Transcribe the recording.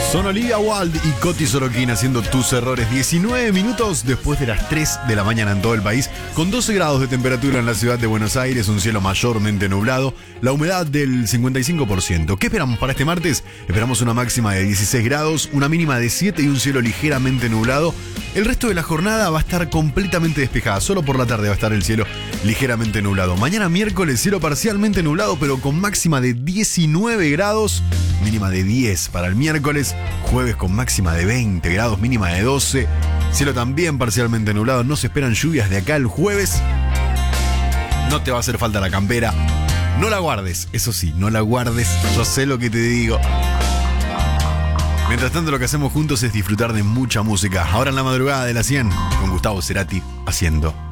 Son Olivia Wilde y Coti Sorokin haciendo Tus Errores. 19 minutos después de las 3 de la mañana en todo el país, con 12 grados de temperatura en la ciudad de Buenos Aires, un cielo mayormente nublado, la humedad del 55%. ¿Qué esperamos para este martes? Esperamos una máxima de 16 grados, una mínima de 7 y un cielo ligeramente nublado. El resto de la jornada va a estar completamente despejada, solo por la tarde va a estar el cielo ligeramente nublado. Mañana miércoles, cielo parcialmente nublado, pero con máxima de 19 grados, mínima de 10 para el miércoles. Jueves con máxima de 20 grados, mínima de 12. Cielo también parcialmente nublado, no se esperan lluvias de acá el jueves. No te va a hacer falta la campera. No la guardes, eso sí, no la guardes. Yo sé lo que te digo. Mientras tanto, lo que hacemos juntos es disfrutar de mucha música. Ahora en la madrugada de la 100, con Gustavo Cerati haciendo